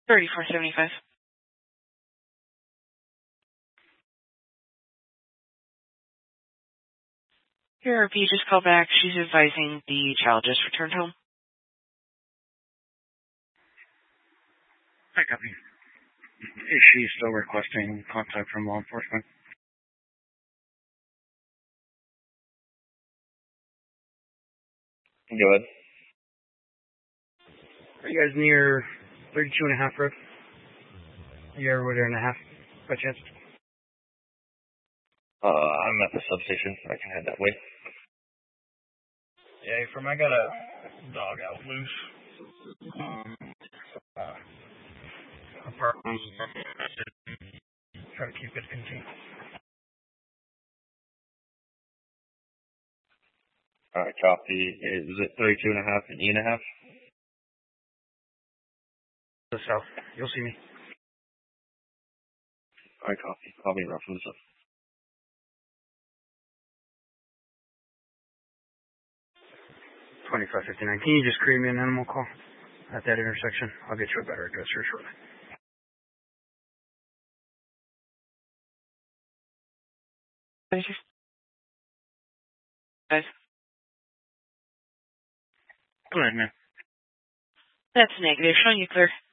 3475. Here, RP just called back. She's advising the child just returned home. Hi, copy. Is she still requesting contact from law enforcement? Go ahead. Are you guys near 32.5 road? Are you ever there and a half, by chance? I'm at the substation. I can head that way. Yeah, I got a dog out loose. Apartment. Try to keep it contained. Alright, copy. Is it 32.5 and E.5? The south. You'll see me. Alright, copy. I'll be around from the south. 2559. Can you just create me an animal call at that intersection? I'll get you a better address here shortly. Thank you. Guys. Go ahead, man. That's negative. Showing you clear.